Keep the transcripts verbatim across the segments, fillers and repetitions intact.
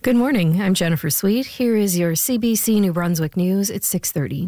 Good morning. I'm Jennifer Sweet. Here is your C B C New Brunswick News at six thirty.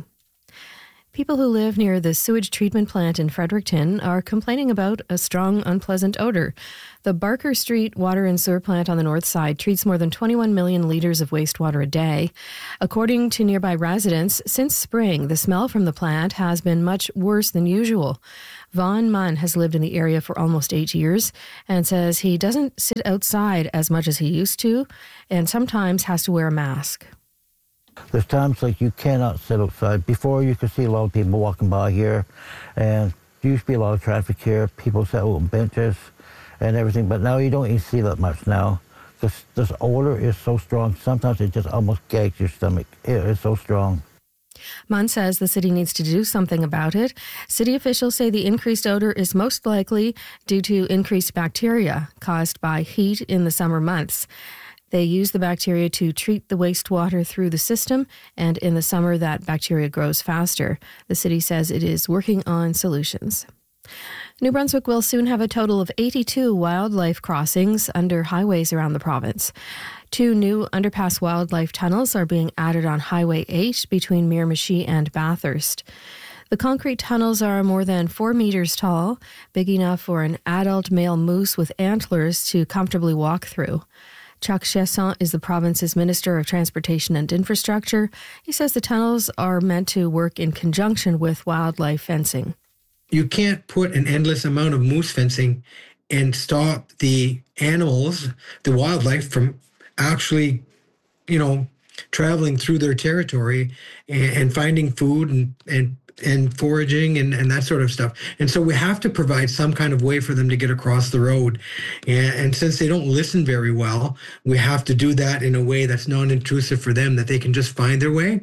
People who live near the sewage treatment plant in Fredericton are complaining about a strong, unpleasant odor. The Barker Street Water and Sewer Plant on the north side treats more than twenty-one million litres of wastewater a day. According to nearby residents, since spring, the smell from the plant has been much worse than usual. Vaughn Munn has lived in the area for almost eight years and says he doesn't sit outside as much as he used to and sometimes has to wear a mask. There's times like you cannot sit outside. Before, you could see a lot of people walking by here, and there used to be a lot of traffic here. People sat out on benches and everything, but now you don't even see that much now. This, this odor is so strong. Sometimes it just almost gags your stomach. It is so strong. Munn says the city needs to do something about it. City officials say the increased odor is most likely due to increased bacteria caused by heat in the summer months. They use the bacteria to treat the wastewater through the system, and in the summer that bacteria grows faster. The city says it is working on solutions. New Brunswick will soon have a total of eighty-two wildlife crossings under highways around the province. Two new underpass wildlife tunnels are being added on Highway eight between Miramichi and Bathurst. The concrete tunnels are more than four meters tall, big enough for an adult male moose with antlers to comfortably walk through. Chuck Chesson is the province's Minister of Transportation and Infrastructure. He says the tunnels are meant to work in conjunction with wildlife fencing. You can't put an endless amount of moose fencing and stop the animals, the wildlife, from actually, you know, traveling through their territory and, and finding food and, and and foraging and, and that sort of stuff. And so we have to provide some kind of way for them to get across the road. And, and since they don't listen very well, we have to do that in a way that's non-intrusive for them, that they can just find their way.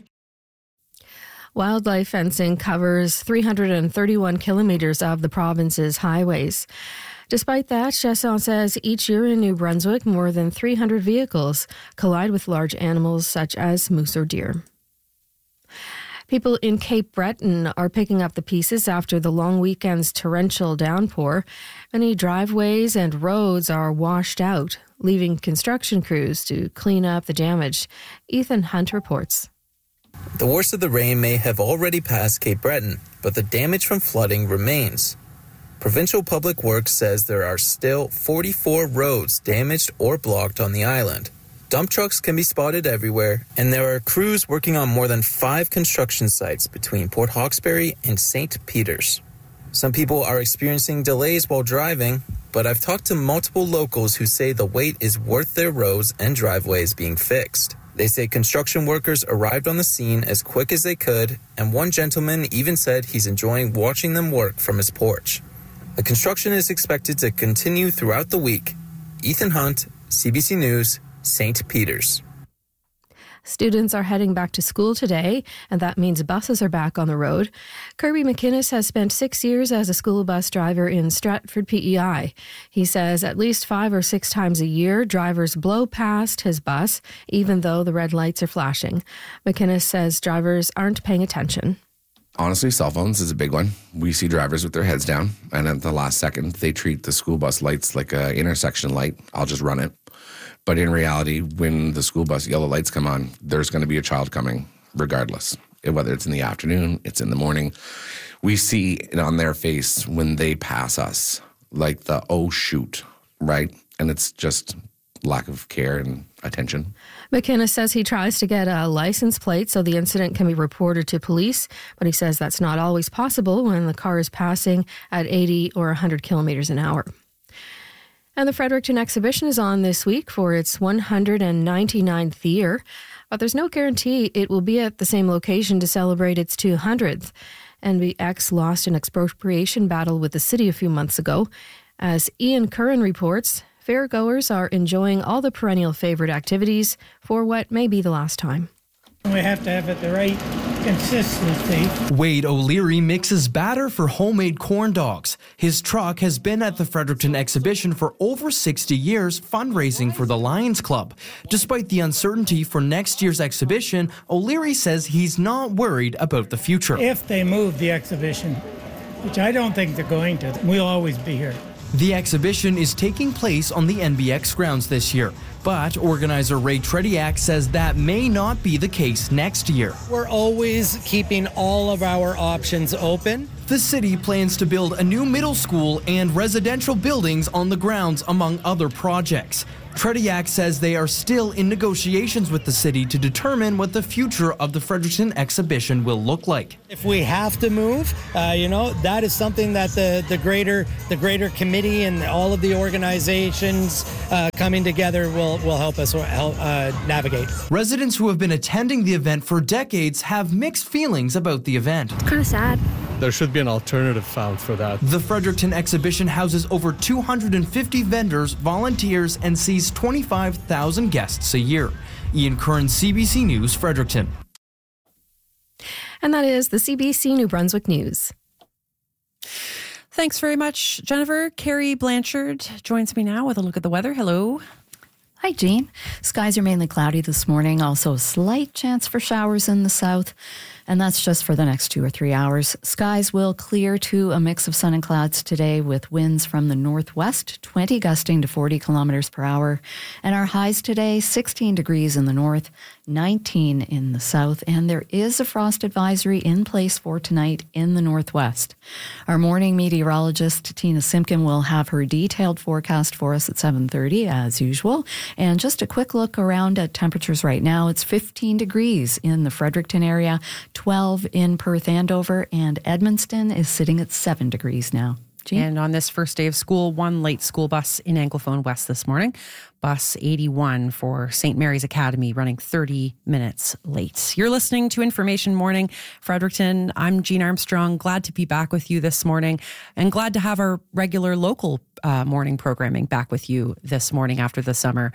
Wildlife fencing covers three hundred thirty-one kilometres of the province's highways. Despite that, Chesson says each year in New Brunswick, more than three hundred vehicles collide with large animals such as moose or deer. People in Cape Breton are picking up the pieces after the long weekend's torrential downpour. Many driveways and roads are washed out, leaving construction crews to clean up the damage. Ethan Hunt reports. The worst of the rain may have already passed Cape Breton, but the damage from flooding remains. Provincial Public Works says there are still forty-four roads damaged or blocked on the island. Dump trucks can be spotted everywhere, and there are crews working on more than five construction sites between Port Hawkesbury and Saint Peters. Some people are experiencing delays while driving, but I've talked to multiple locals who say the wait is worth their roads and driveways being fixed. They say construction workers arrived on the scene as quick as they could, and one gentleman even said he's enjoying watching them work from his porch. The construction is expected to continue throughout the week. Ethan Hunt, C B C News, Saint Peters. Students are heading back to school today, and that means buses are back on the road. Kirby McInnes has spent six years as a school bus driver in Stratford P E I. He says at least five or six times a year, drivers blow past his bus, even though the red lights are flashing. McInnes says drivers aren't paying attention. Honestly, cell phones is a big one. We see drivers with their heads down, and at the last second, they treat the school bus lights like an intersection light. I'll just run it. But in reality, when the school bus yellow lights come on, there's going to be a child coming regardless. Whether it's in the afternoon, it's in the morning. We see it on their face when they pass us, like the, oh, shoot, right? And it's just lack of care and attention. McInnes says he tries to get a license plate so the incident can be reported to police, but he says that's not always possible when the car is passing at eighty or one hundred kilometres an hour. And the Fredericton exhibition is on this week for its one hundred ninety-ninth year, but there's no guarantee it will be at the same location to celebrate its two hundredth. N B X lost an expropriation battle with the city a few months ago. As Ian Curran reports, fairgoers are enjoying all the perennial favourite activities for what may be the last time. We have to have it the right consistency. Wade O'Leary mixes batter for homemade corn dogs. His truck has been at the Fredericton exhibition for over sixty years, fundraising for the Lions Club. Despite the uncertainty for next year's exhibition, O'Leary says he's not worried about the future. If they move the exhibition, which I don't think they're going to, we'll always be here. The exhibition is taking place on the N B X grounds this year, but organizer Ray Tretiak says that may not be the case next year. We're always keeping all of our options open. The city plans to build a new middle school and residential buildings on the grounds, among other projects. Tretiak says they are still in negotiations with the city to determine what the future of the Fredericton exhibition will look like. If we have to move, uh, you know, that is something that the, the greater the greater committee and all of the organizations uh, coming together will, will help us help, uh, navigate. Residents who have been attending the event for decades have mixed feelings about the event. Kind of sad. There should be an alternative found for that. The Fredericton exhibition houses over two hundred fifty vendors, volunteers, and sees twenty-five thousand guests a year. Ian Curran, C B C News, Fredericton. And that is the C B C New Brunswick News. Thanks very much, Jennifer. Carrie Blanchard joins me now with a look at the weather. Hello. Hi, Jean. Skies are mainly cloudy this morning. Also, a slight chance for showers in the south. And that's just for the next two or three hours. Skies will clear to a mix of sun and clouds today with winds from the northwest, twenty gusting to forty kilometers per hour. And our highs today, sixteen degrees in the north, nineteen in the south. And there is a frost advisory in place for tonight in the northwest. Our morning meteorologist, Tina Simpkin, will have her detailed forecast for us at seven thirty as usual. And just a quick look around at temperatures right now. It's fifteen degrees in the Fredericton area, twelve in Perth Andover, and Edmundston is sitting at seven degrees now. Jean? And on this first day of school, one late school bus in Anglophone West this morning. Bus eighty-one for Saint Mary's Academy running thirty minutes late. You're listening to Information Morning Fredericton. I'm Jean Armstrong. Glad to be back with you this morning and glad to have our regular local uh, morning programming back with you this morning after the summer.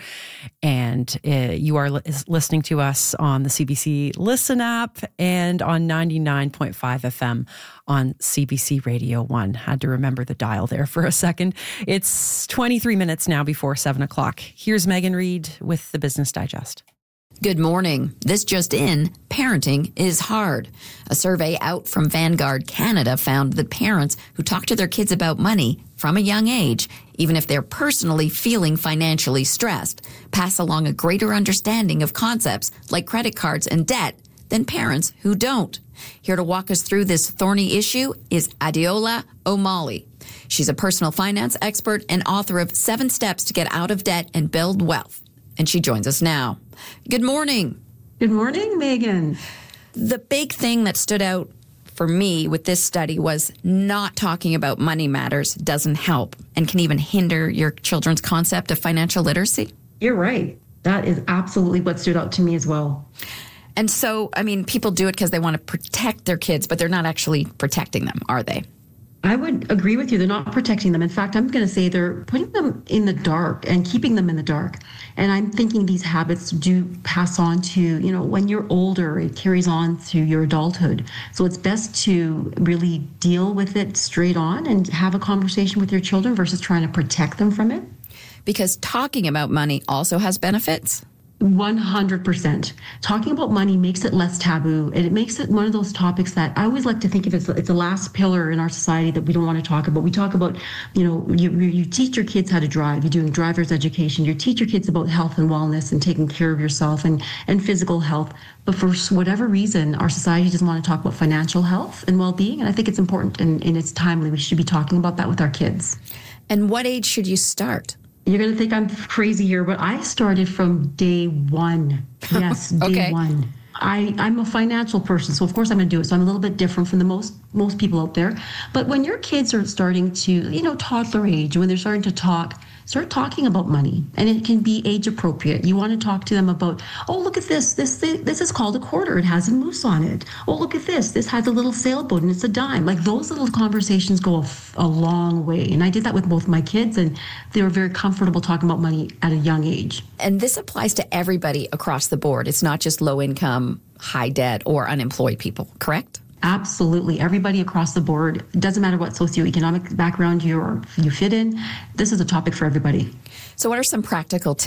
And uh, you are li- listening to us on the C B C Listen app and on ninety-nine point five F M on C B C Radio one. Had to remember the dial there for a second. It's twenty-three minutes now before seven o'clock. Here's Megan Reid with the Business Digest. Good morning. This just in, parenting is hard. A survey out from Vanguard Canada found that parents who talk to their kids about money from a young age, even if they're personally feeling financially stressed, pass along a greater understanding of concepts like credit cards and debt than parents who don't. Here to walk us through this thorny issue is Adeola O'Malley. She's a personal finance expert and author of Seven Steps to Get Out of Debt and Build Wealth. And she joins us now. Good morning. Good morning, Megan. The big thing that stood out for me with this study was not talking about money matters doesn't help and can even hinder your children's concept of financial literacy. You're right. That is absolutely what stood out to me as well. And so, I mean, people do it because they want to protect their kids, but they're not actually protecting them, are they? I would agree with you. They're not protecting them. In fact, I'm going to say they're putting them in the dark and keeping them in the dark. And I'm thinking these habits do pass on to, you know, when you're older, it carries on to your adulthood. So it's best to really deal with it straight on and have a conversation with your children versus trying to protect them from it. Because talking about money also has benefits. one hundred percent. Talking about money makes it less taboo, and it makes it one of those topics that I always like to think of as it's the last pillar in our society that we don't want to talk about. We talk about, you know, you, you teach your kids how to drive. You're doing driver's education. You teach your kids about health and wellness and taking care of yourself and, and physical health. But for whatever reason, our society doesn't want to talk about financial health and well-being, and I think it's important and, and it's timely. We should be talking about that with our kids. And what age should you start? You're going to think I'm crazy here, but I started from day one. Yes, day okay. one. I, I'm a financial person, so of course I'm going to do it. So I'm a little bit different from the most most people out there. But when your kids are starting to, you know, toddler age, when they're starting to talk, start talking about money. And it can be age appropriate. You want to talk to them about, oh, look at this. This this is called a quarter. It has a moose on it. Oh, look at this. This has a little sailboat and it's a dime. Like those little conversations go a, a long way. And I did that with both my kids, and they were very comfortable talking about money at a young age. And this applies to everybody across the board. It's not just low income, high debt, or unemployed people, correct? Absolutely. Everybody across the board. It doesn't matter what socioeconomic background you or you fit in. This is a topic for everybody. So what are some practical tips?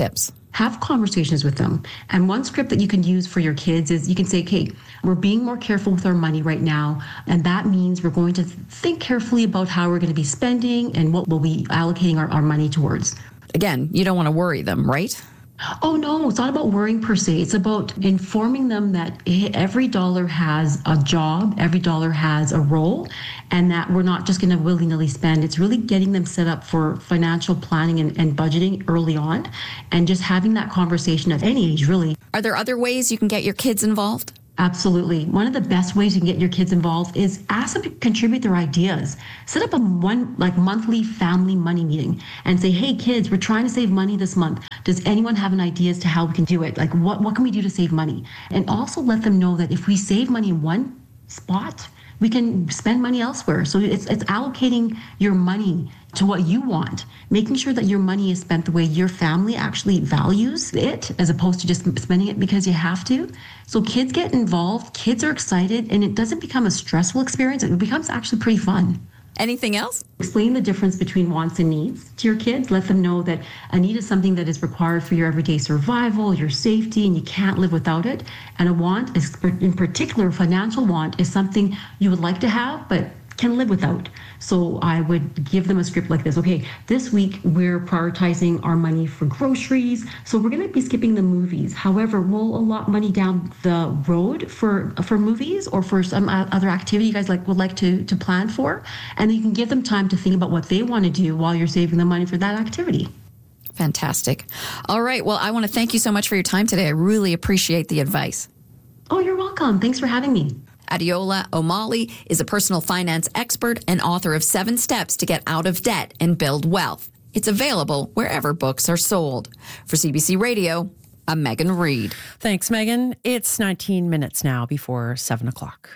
Have conversations with them. And one script that you can use for your kids is you can say, okay, we're being more careful with our money right now. And that means we're going to think carefully about how we're going to be spending and what we'll be allocating our, our money towards. Again, you don't want to worry them, right? Oh, no, it's not about worrying per se. It's about informing them that every dollar has a job, every dollar has a role, and that we're not just going to willy-nilly spend. It's really getting them set up for financial planning and, and budgeting early on, and just having that conversation at any age, really. Are there other ways you can get your kids involved? Absolutely. One of the best ways you can get your kids involved is ask them to contribute their ideas. Set up a one like monthly family money meeting and say, hey kids, we're trying to save money this month. Does anyone have an idea as to how we can do it? Like what, what can we do to save money? And also let them know that if we save money in one spot, we can spend money elsewhere. So it's it's allocating your money to what you want, making sure that your money is spent the way your family actually values it, as opposed to just spending it because you have to. So kids get involved, kids are excited, and it doesn't become a stressful experience. It becomes actually pretty fun. Anything else? Explain the difference between wants and needs to your kids. Let them know that a need is something that is required for your everyday survival, your safety, and you can't live without it. And a want, is, in particular, a financial want, is something you would like to have, but can live without. So I would give them a script like this. Okay, this week we're prioritizing our money for groceries. So we're going to be skipping the movies. However, we'll allot money down the road for for movies or for some other activity you guys like would like to, to plan for. And then you can give them time to think about what they want to do while you're saving the money for that activity. Fantastic. All right. Well, I want to thank you so much for your time today. I really appreciate the advice. Oh, you're welcome. Thanks for having me. Adeola Omali is a personal finance expert and author of Seven Steps to Get Out of Debt and Build Wealth. It's available wherever books are sold. For C B C Radio, I'm Megan Reed. Thanks, Megan. It's nineteen minutes now before seven o'clock.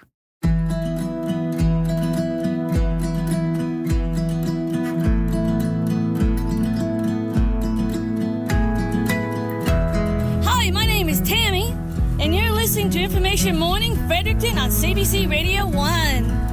Hi, my name is Tammy, and you're listening to Information Morning Fredericton on C B C Radio one.